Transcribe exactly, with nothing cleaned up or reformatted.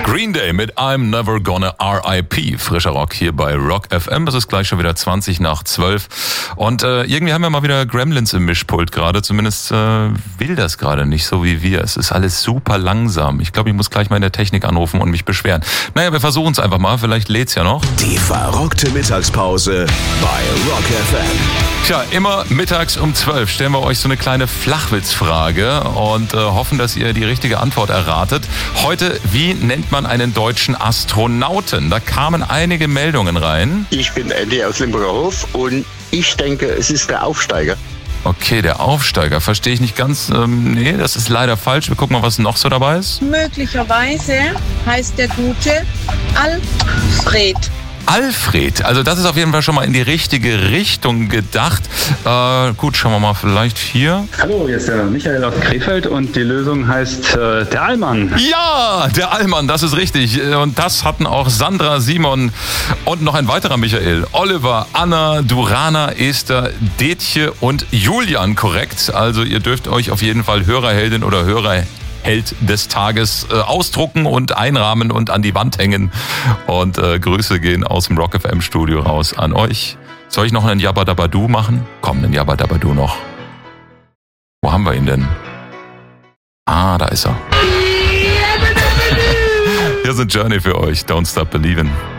Green Day mit I'm Never Gonna R I P. Frischer Rock hier bei Rock F M. Es ist gleich schon wieder zwanzig nach zwölf. Und äh, irgendwie haben wir mal wieder Gremlins im Mischpult gerade. Zumindest äh, will das gerade nicht so wie wir. Es ist alles super langsam. Ich glaube, ich muss gleich mal in der Technik anrufen und mich beschweren. Naja, wir versuchen es einfach mal. Vielleicht lädt's ja noch. Die verrockte Mittagspause bei Rock F M. Tja, immer mittags um zwölf stellen wir euch so eine kleine Flachwitzfrage und äh, hoffen, dass ihr die richtige Antwort erratet. Heute, wie nennt man einen deutschen Astronauten? Da kamen einige Meldungen rein. Ich bin Andy aus Limburger Hof und ich denke, es ist der Aufsteiger. Okay, der Aufsteiger, verstehe ich nicht ganz. Ähm, nee, das ist leider falsch. Wir gucken mal, was noch so dabei ist. Möglicherweise heißt der Gute Alfred. Alfred, also das ist auf jeden Fall schon mal in die richtige Richtung gedacht. Äh, gut, schauen wir mal vielleicht hier. Hallo, hier ist der Michael aus Krefeld und die Lösung heißt äh, der Allmann. Ja, der Allmann, das ist richtig. Und das hatten auch Sandra, Simon und noch ein weiterer Michael. Oliver, Anna, Durana, Esther, Detje und Julian korrekt. Also ihr dürft euch auf jeden Fall Hörerheldin oder Hörer Held des Tages äh, ausdrucken und einrahmen und an die Wand hängen. Und äh, Grüße gehen aus dem Rock F M Studio raus an euch. Soll ich noch einen Jabba Dabba Du machen? Komm, einen Jabba Dabba Du noch. Wo haben wir ihn denn? Ah, da ist er. Hier ist ein Journey für euch. Don't Stop Believin'.